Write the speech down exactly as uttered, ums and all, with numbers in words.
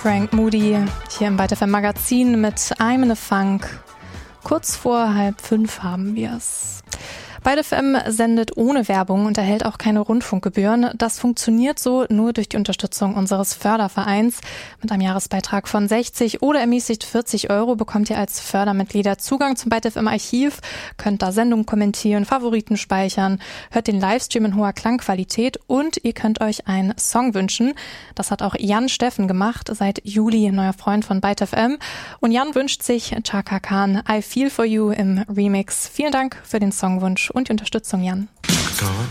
Frank Moody hier im Byte F M Magazin mit I'm in a Funk. Kurz vor halb fünf haben wir es. Byte F M sendet ohne Werbung und erhält auch keine Rundfunkgebühren. Das funktioniert so nur durch die Unterstützung unseres Fördervereins. Mit einem Jahresbeitrag von sechzig oder ermäßigt vierzig Euro bekommt ihr als Fördermitglieder Zugang zum Byte F M Archiv, könnt da Sendungen kommentieren, Favoriten speichern, hört den Livestream in hoher Klangqualität und ihr könnt euch einen Song wünschen. Das hat auch Jan Steffen gemacht, seit Juli neuer Freund von Byte F M. Und Jan wünscht sich Chaka Khan, I Feel For You im Remix. Vielen Dank für den Songwunsch und die Unterstützung, Jan.